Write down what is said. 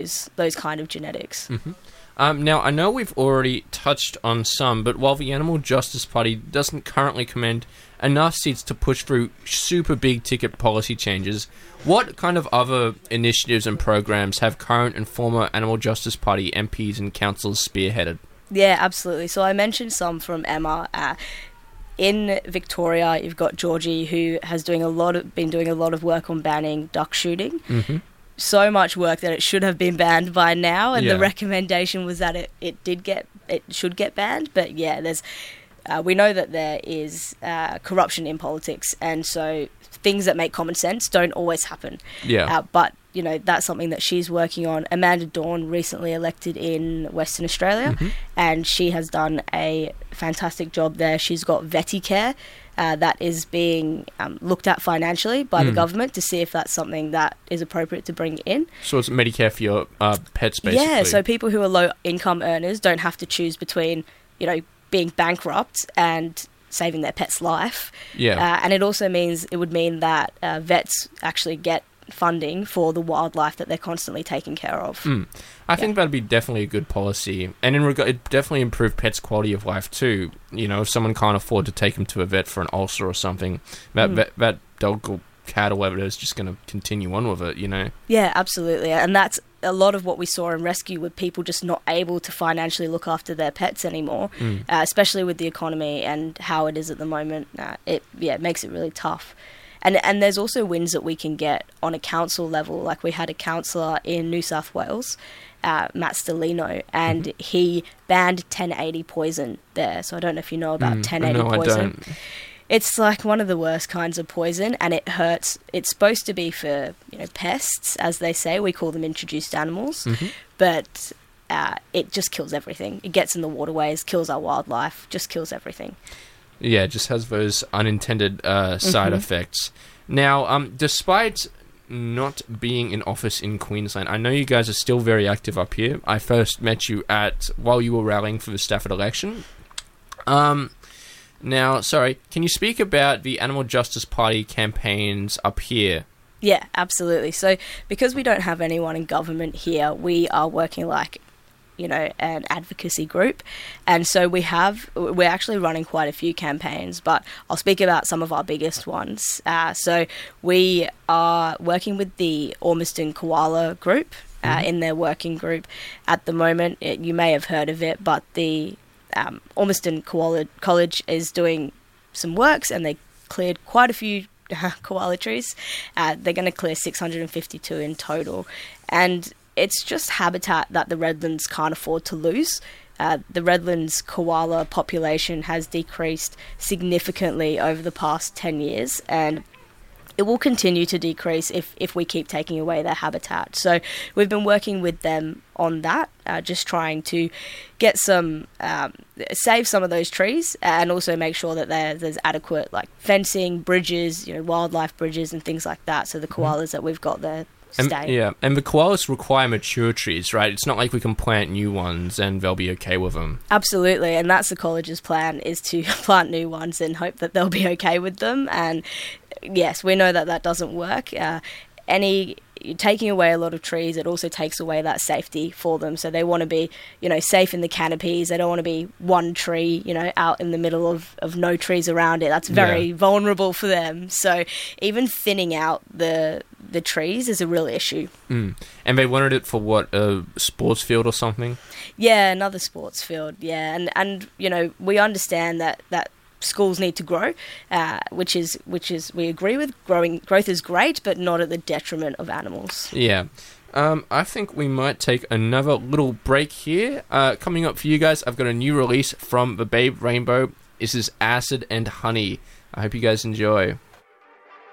those kind of genetics. Now, I know we've already touched on some, but while the Animal Justice Party doesn't currently command enough seats to push through super big ticket policy changes, what kind of other initiatives and programs have current and former Animal Justice Party MPs and councillors spearheaded? Yeah, absolutely. So I mentioned some from Emma. In Victoria, you've got Georgie, who has been doing a lot of work on banning duck shooting. So much work that it should have been banned by now, and the recommendation was that it should get banned. But yeah, we know that there is corruption in politics, and so things that make common sense don't always happen. But you know, that's something that she's working on. Amanda Dawn, recently elected in Western Australia, and she has done a fantastic job there. She's got VetiCare that is being looked at financially by the government to see if that's something that is appropriate to bring in. So it's Medicare for your pets, basically? Yeah, so people who are low-income earners don't have to choose between, you know, being bankrupt and saving their pet's life. And it would mean that vets actually get funding for the wildlife that they're constantly taking care of. I think that'd be definitely a good policy, and it definitely improve pets' quality of life too. You know, if someone can't afford to take them to a vet for an ulcer or something, that dog or cat or whatever it is just going to continue on with it, you know? Yeah, absolutely. And that's a lot of what we saw in rescue, with people just not able to financially look after their pets anymore, especially with the economy and how it is at the moment. It makes it really tough. And there's also wins that we can get on a council level. Like, we had a councillor in New South Wales, Matt Stellino, and he banned 1080 poison there. So I don't know if you know about 1080 poison. No, I don't. It's like one of the worst kinds of poison, and it hurts. It's supposed to be for, you know, pests, as they say. We call them introduced animals, but it just kills everything. It gets in the waterways, kills our wildlife, just kills everything. Yeah, it just has those unintended side effects. Now, despite not being in office in Queensland, I know you guys are still very active up here. I first met you while you were rallying for the Stafford election. Now, sorry, can you speak about the Animal Justice Party campaigns up here? Yeah, absolutely. So, because we don't have anyone in government here, we are working like, you know, an advocacy group. And so we're actually running quite a few campaigns, but I'll speak about some of our biggest ones. So we are working with the Ormiston Koala group in their working group at the moment. You may have heard of it, but the Ormiston Koala College is doing some works, and they cleared quite a few koala trees. They're going to clear 652 in total. And it's just habitat that the Redlands can't afford to lose. The Redlands koala population has decreased significantly over the past 10 years, and it will continue to decrease if we keep taking away their habitat. So we've been working with them on that, just trying to get save some of those trees, and also make sure that there's adequate, like, fencing, bridges, you know, wildlife bridges and things like that, so the koalas that we've got there stay. And the koalas require mature trees, right? It's not like we can plant new ones and they'll be okay with them. Absolutely, and that's the college's plan, is to plant new ones and hope that they'll be okay with them. And yes, we know that doesn't work. Taking away a lot of trees, it also takes away that safety for them. So they want to be, you know, safe in the canopies. They don't want to be one tree, you know, out in the middle of no trees around it. That's very vulnerable for them. So even thinning out the trees is a real issue. And they wanted it for what, a sports field or something? Yeah, another sports field, yeah. And you know, we understand that schools need to grow, which is we agree with. Growth is great, but not at the detriment of animals. Yeah. I think we might take another little break here. Coming up for you guys, I've got a new release from the Babe Rainbow. This is Acid and Honey. I hope you guys enjoy.